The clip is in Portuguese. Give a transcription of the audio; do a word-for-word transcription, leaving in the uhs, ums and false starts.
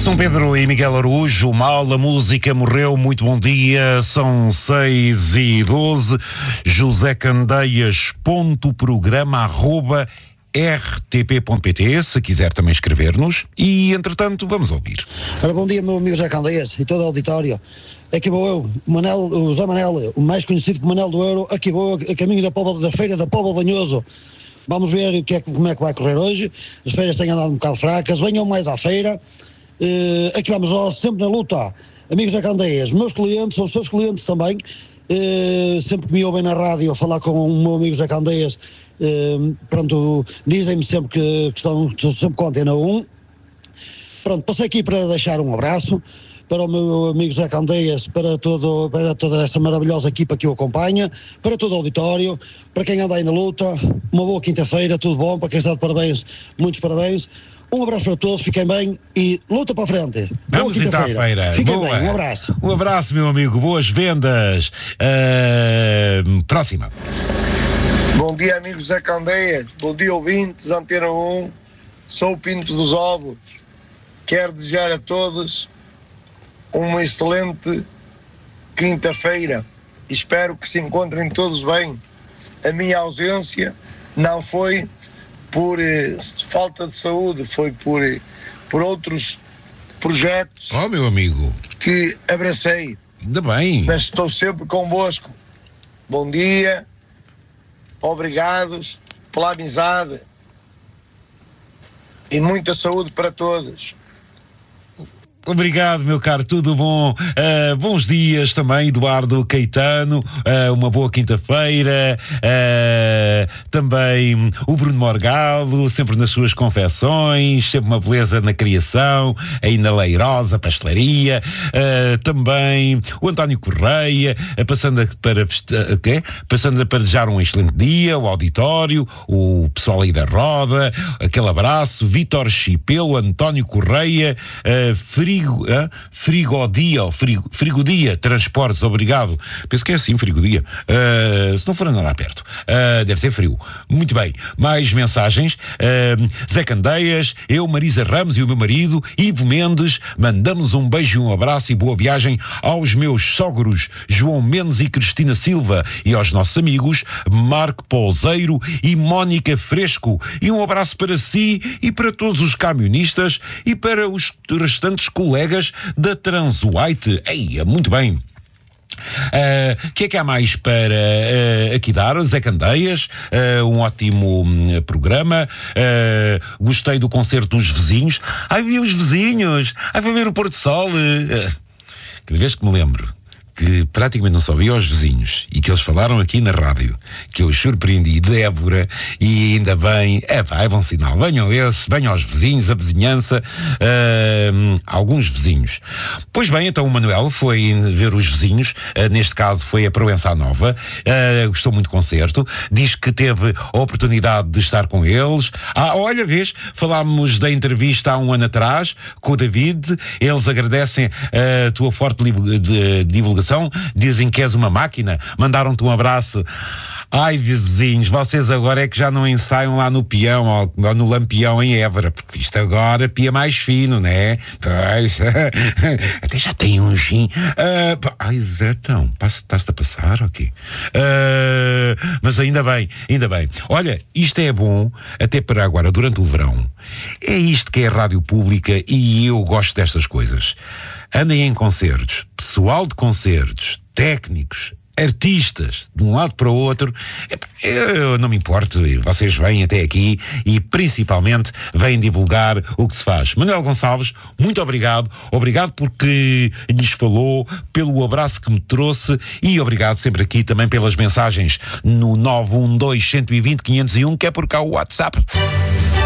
São Pedro e Miguel Araújo, mal a música morreu, muito bom dia, são seis e doze, José Candeias, ponto programa, arroba, r t p ponto p t, se quiser também escrever-nos, e entretanto vamos ouvir. Ora, bom dia, meu amigo José Candeias e todo o auditório. Aqui vou eu, o, Manel, o José Manel, o mais conhecido como Manel do Euro, aqui vou eu, a caminho da, Póvoa, da feira da Póvoa Lanhoso. Vamos ver o que é, como é que vai correr hoje. As feiras têm andado um bocado fracas, venham mais à feira. Uh, aqui vamos nós, sempre na luta. Amigos da Candeias, meus clientes, são os seus clientes também. Uh, sempre que me ouvem na rádio a falar com o meu amigo José Candeias, uh, pronto, dizem-me sempre que, que estão, estão sempre com a Antena um. Pronto, passei aqui para deixar um abraço para o meu amigo José Candeias, para, todo, para toda essa maravilhosa equipa que o acompanha, para todo o auditório, para quem anda aí na luta, uma boa quinta-feira, tudo bom, para quem está de parabéns, muitos parabéns. Um abraço para todos, fiquem bem e luta para a frente. Vamos então à feira. Fiquem Boa. bem, um abraço. Um abraço, meu amigo, boas vendas. Uh, próxima. Bom dia, amigos José Candeias, bom dia, ouvintes, Antena um, sou o Pinto dos Ovos. Quero desejar a todos uma excelente quinta-feira. Espero que se encontrem todos bem. A minha ausência não foi por eh, falta de saúde, foi por, eh, por outros projetos. Oh, meu amigo. Que abracei. Ainda bem. Mas estou sempre convosco. Bom dia. Obrigados pela amizade. E muita saúde para todos. Obrigado, meu caro, tudo bom? Uh, bons dias também, Eduardo Caetano, uh, uma boa quinta-feira, uh, também o Bruno Morgado, sempre nas suas confecções, sempre uma beleza na criação, aí na Leirosa, pastelaria, uh, também o António Correia, uh, passando a, para, uh, okay? passando a para desejar um excelente dia, o auditório, o pessoal aí da Roda, aquele abraço, Vítor Chipelo, António Correia, uh, Frigo, uh, Frigodia, ou frigo, Frigodia Transportes, obrigado. Penso que é assim, Frigodia. Uh, se não for andar lá perto. Uh, deve ser frio. Muito bem. Mais mensagens. Uh, Zé Candeias, eu, Marisa Ramos e o meu marido, Ivo Mendes, mandamos um beijo e um abraço e boa viagem aos meus sogros, João Mendes e Cristina Silva, e aos nossos amigos, Marco Pouseiro e Mónica Fresco. E um abraço para si e para todos os camionistas e para os restantes colegas da Transwhite. Eia, muito bem. O uh, que é que há mais para uh, aqui dar? Zé Candeias, uh, um ótimo um, programa. Uh, gostei do concerto dos vizinhos. Ai, vi os vizinhos. Ai, vai ver o pôr do sol. Uh, cada vez que me lembro que praticamente não só via aos vizinhos e que eles falaram aqui na rádio, que eu os surpreendi de Évora, e ainda bem, é pá, é bom sinal, venham esses, venham aos vizinhos, a vizinhança, uh, alguns vizinhos. Pois bem, então o Manuel foi ver os vizinhos, uh, neste caso foi a Proença Nova, uh, gostou muito do concerto, diz que teve a oportunidade de estar com eles. Ah, olha, vês, falámos da entrevista há um ano atrás com o David, eles agradecem a tua forte divulgação, dizem que és uma máquina, mandaram-te um abraço. Ai, vizinhos, vocês agora é que já não ensaiam lá no peão ou, ou no Lampião em Évora, porque isto agora pia mais fino, né? Pois, até já tem um gin. Uh, ai, Zé, então, estás-te a passar, ok? Uh, mas ainda bem, ainda bem. Olha, isto é bom, até para agora, durante o verão. É isto que é a rádio pública e eu gosto destas coisas. Andem em concertos, pessoal de concertos, técnicos, artistas, de um lado para o outro. Eu não me importo, vocês vêm até aqui e principalmente vêm divulgar o que se faz. Manuel Gonçalves, muito obrigado, obrigado porque lhes falou, pelo abraço que me trouxe e obrigado sempre aqui também pelas mensagens no nove um dois, um dois zero, quinhentos e um, que é por cá o WhatsApp.